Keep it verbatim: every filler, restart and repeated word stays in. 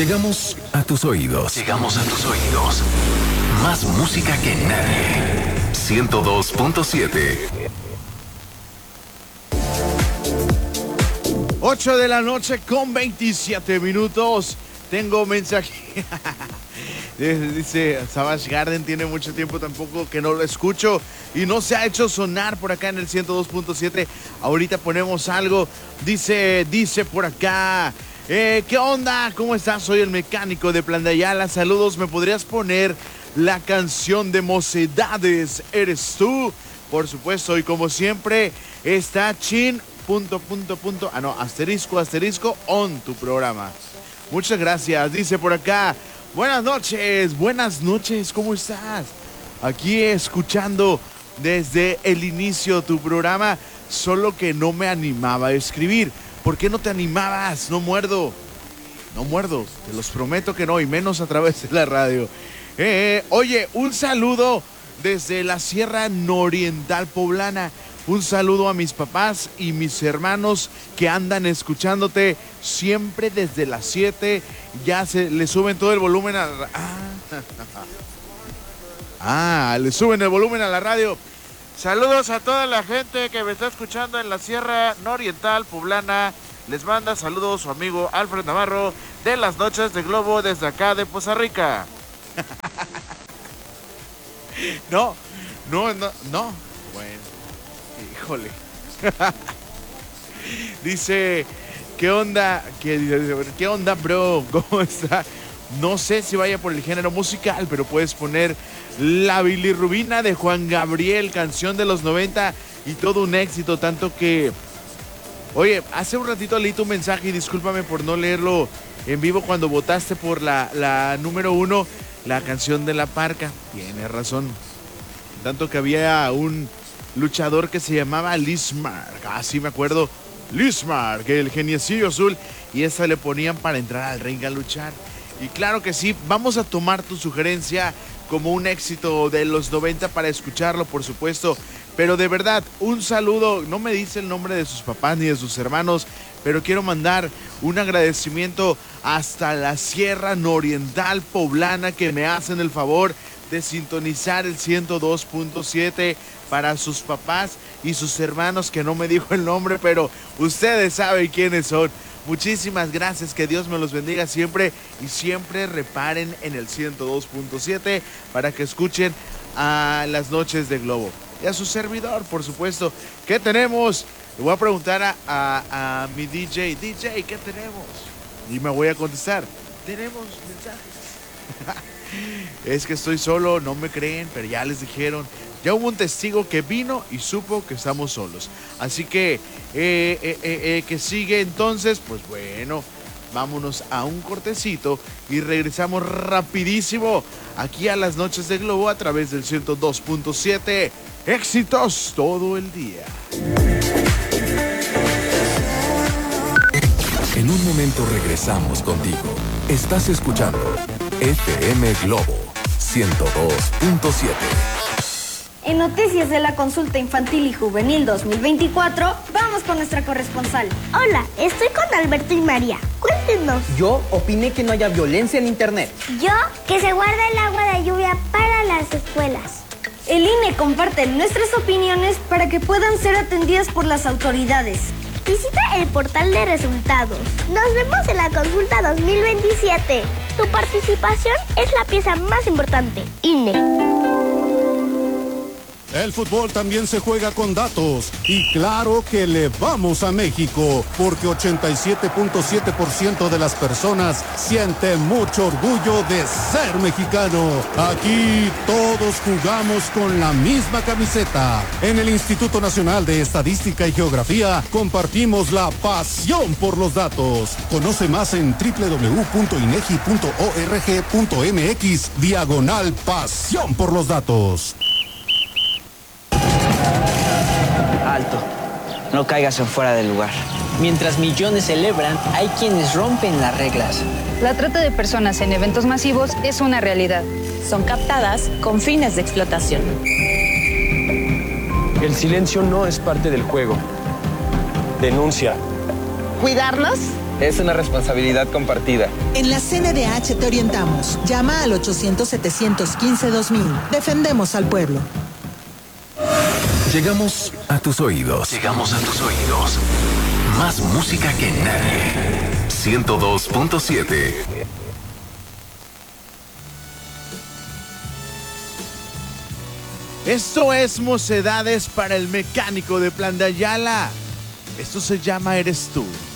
Llegamos a tus oídos. Llegamos a tus oídos. Más música que nadie. ciento dos punto siete. ocho de la noche con veintisiete minutos. Tengo mensaje. Dice Savage Garden, tiene mucho tiempo tampoco que no lo escucho y no se ha hecho sonar por acá en el ciento dos punto siete. Ahorita ponemos algo. Dice, dice por acá. Eh, ¿Qué onda? ¿Cómo estás? Soy el mecánico de Plan de Ayala. Saludos, ¿me podrías poner la canción de Mocedades? ¿Eres tú? Por supuesto, y como siempre está Chin, punto, punto, punto, ah no, asterisco, asterisco, on tu programa. Muchas gracias. Dice por acá, buenas noches, buenas noches, ¿cómo estás? Aquí escuchando desde el inicio tu programa, solo que no me animaba a escribir. ¿Por qué no te animabas? No muerdo, no muerdo, te los prometo que no, y menos a través de la radio. Eh, oye, un saludo desde la Sierra Nororiental Poblana. Un saludo a mis papás y mis hermanos que andan escuchándote siempre desde las siete. Ya se le suben todo el volumen a la... Ah, le suben el volumen a la radio. Saludos a toda la gente que me está escuchando en la Sierra Nororiental Poblana. Les manda saludos su amigo Alfred Navarro de las Noches de Globo desde acá de Poza Rica. No, no, no, no. Bueno, híjole. Dice, ¿qué onda? ¿Qué, qué onda, bro? ¿Cómo está? No sé si vaya por el género musical, pero puedes poner La Bilirrubina de Juan Gabriel, canción de los noventa y todo un éxito, tanto que... Oye, hace un ratito leí tu mensaje y discúlpame por no leerlo en vivo cuando votaste por la, la número uno, la canción de La Parca. Tienes razón. Tanto que había un luchador que se llamaba Lismark, así me acuerdo, Lismark, el geniecillo azul, y esa le ponían para entrar al ring a luchar. Y claro que sí, vamos a tomar tu sugerencia como un éxito de los noventa para escucharlo, por supuesto. Pero de verdad, un saludo, no me dice el nombre de sus papás ni de sus hermanos, pero quiero mandar un agradecimiento hasta la Sierra Nororiental Poblana que me hacen el favor de sintonizar el ciento dos punto siete para sus papás y sus hermanos, que no me dijo el nombre, pero ustedes saben quiénes son. Muchísimas gracias, que Dios me los bendiga siempre y siempre reparen en el ciento dos punto siete para que escuchen a Las Noches de Globo. Y a su servidor, por supuesto. ¿Qué tenemos? Le voy a preguntar a, a, a mi D J, D J, ¿qué tenemos? Y me voy a contestar, tenemos mensajes. Es que estoy solo, no me creen, pero ya les dijeron. Ya hubo un testigo que vino y supo que estamos solos. Así que, eh, eh, eh, eh, que sigue entonces, pues bueno, vámonos a un cortecito y regresamos rapidísimo aquí a Las Noches de Globo a través del ciento dos punto siete. Éxitos todo el día. En un momento regresamos contigo. Estás escuchando F M Globo ciento dos punto siete. En noticias de la consulta infantil y juvenil dos mil veinticuatro, vamos con nuestra corresponsal. Hola, estoy con Alberto y María. Cuéntenos. Yo opiné que no haya violencia en internet. Yo, que se guarda el agua de lluvia para las escuelas. El I N E comparte nuestras opiniones para que puedan ser atendidas por las autoridades. Visita el portal de resultados. Nos vemos en la consulta dos mil veintisiete. Tu participación es la pieza más importante. I N E. El fútbol también se juega con datos y claro que le vamos a México porque ochenta y siete punto siete por ciento de las personas sienten mucho orgullo de ser mexicano. Aquí todos jugamos con la misma camiseta. En el Instituto Nacional de Estadística y Geografía compartimos la pasión por los datos. Conoce más en doble u doble u doble u punto inegi punto org punto mx diagonal pasión por los datos. Alto, no caigas en fuera del lugar. Mientras millones celebran, hay quienes rompen las reglas. La trata de personas en eventos masivos es una realidad. Son captadas con fines de explotación. El silencio no es parte del juego. Denuncia. Cuidarnos Es una responsabilidad compartida. En la C N D H te orientamos. Llama al ochocientos, setecientos quince, dos mil. Defendemos al pueblo. Llegamos a tus oídos. Llegamos a tus oídos. Más música que nadie. ciento dos punto siete. Esto es Mocedades para el Mecánico de Plan de Ayala. Esto se llama Eres Tú.